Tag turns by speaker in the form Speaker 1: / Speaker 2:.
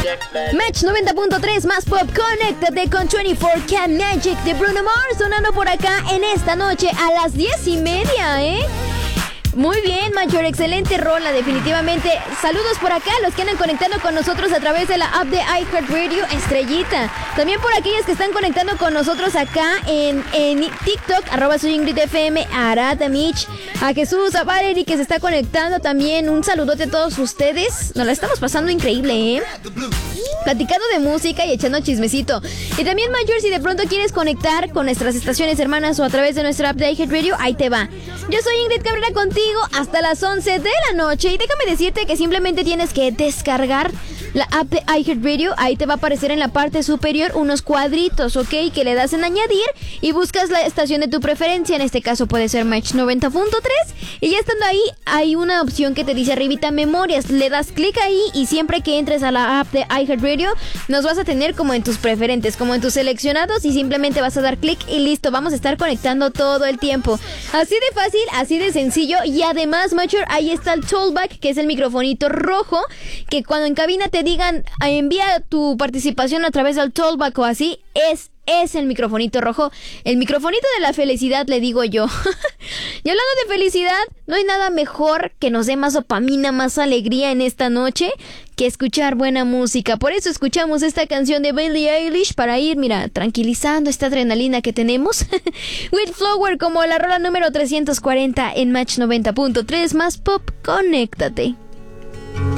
Speaker 1: Match 90.3 más pop, conéctate con 24K Magic de Bruno Mars sonando por acá en esta noche a las 10:30, ¿eh? Muy bien, Major, excelente rola, definitivamente. Saludos por acá a los que andan conectando con nosotros a través de la app de iHeartRadio, estrellita. También por aquellos que están conectando con nosotros acá en TikTok, @soyingridfm, a Arata Mitch, a Jesús, a Valerie que se está conectando también. Un saludote a todos ustedes. Nos la estamos pasando increíble, ¿eh? Platicando de música y echando chismecito. Y también, Major, si de pronto quieres conectar con nuestras estaciones hermanas o a través de nuestra app de iHeartRadio, ahí te va. Yo soy Ingrid Cabrera contigo hasta las 11 de la noche y déjame decirte que simplemente tienes que descargar la app de iHeartRadio. Ahí te va a aparecer en la parte superior unos cuadritos, ¿ok? Que le das en añadir y buscas la estación de tu preferencia. En este caso puede ser Match 90.3 y ya estando ahí hay una opción que te dice arribita memorias. Le das clic ahí y siempre que entres a la app de iHeartRadio nos vas a tener como en tus preferentes, como en tus seleccionados y simplemente vas a dar clic y listo. Vamos a estar conectando todo el tiempo. Así de fácil, así de sencillo. Y además, Major, ahí está el Tollback, que es el microfonito rojo, que cuando en cabina te digan envía tu participación a través del Tollback o así, es el microfonito rojo, el microfonito de la felicidad, le digo yo. Y hablando de felicidad, no hay nada mejor que nos dé más dopamina, más alegría en esta noche que escuchar buena música. Por eso escuchamos esta canción de Billie Eilish para ir, mira, tranquilizando esta adrenalina que tenemos. With Flower como la rola número 340 en Match 90.3 más pop, conéctate.